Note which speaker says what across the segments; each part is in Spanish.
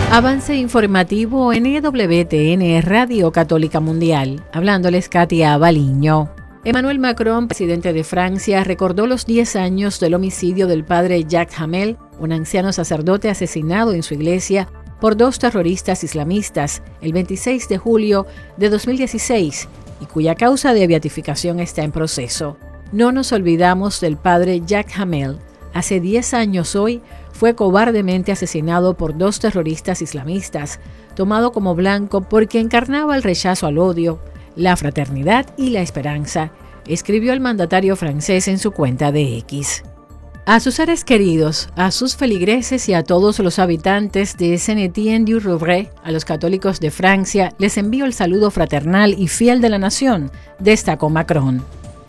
Speaker 1: Avance informativo en EWTN Radio Católica Mundial. Hablándoles Katia Baliño. Emmanuel Macron, presidente de Francia, recordó los 10 años del homicidio del padre Jacques Hamel, un anciano sacerdote asesinado en su iglesia por 2 terroristas islamistas el 26 de julio de 2016 y cuya causa de beatificación está en proceso. No nos olvidamos del padre Jacques Hamel. Hace 10 años hoy fue cobardemente asesinado por 2 terroristas islamistas, tomado como blanco porque encarnaba el rechazo al odio, la fraternidad y la esperanza, escribió el mandatario francés en su cuenta de X. A sus seres queridos, a sus feligreses y a todos los habitantes de Saint-Étienne-du-Rouvray, a los católicos de Francia, les envío el saludo fraternal y fiel de la nación, destacó Macron.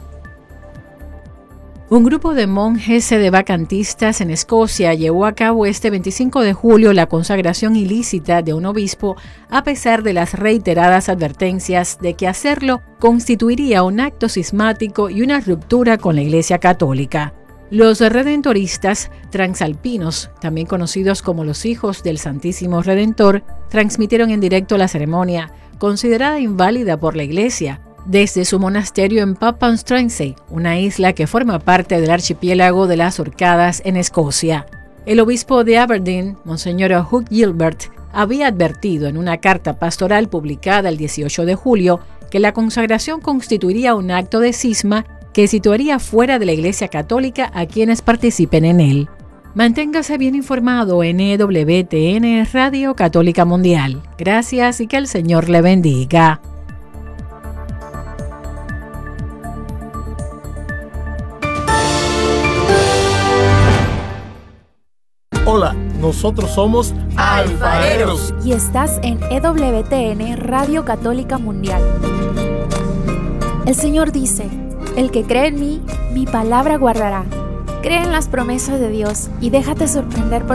Speaker 1: Un grupo de monjes sedevacantistas en Escocia llevó a cabo este 25 de julio la consagración ilícita de un obispo, a pesar de las reiteradas advertencias de que hacerlo constituiría un acto cismático y una ruptura con la Iglesia Católica. Los redentoristas transalpinos, también conocidos como los Hijos del Santísimo Redentor, transmitieron en directo la ceremonia, considerada inválida por la Iglesia, desde su monasterio en Papanstrense, una isla que forma parte del archipiélago de las Orcadas en Escocia. El obispo de Aberdeen, Monseñor Hugh Gilbert, había advertido en una carta pastoral publicada el 18 de julio que la consagración constituiría un acto de cisma que situaría fuera de la Iglesia Católica a quienes participen en él. Manténgase bien informado en EWTN Radio Católica Mundial. Gracias y que el Señor le bendiga.
Speaker 2: Hola, nosotros somos Alfareros
Speaker 3: y estás en EWTN Radio Católica Mundial. El Señor dice: el que cree en mí, mi palabra guardará. Cree en las promesas de Dios y déjate sorprender por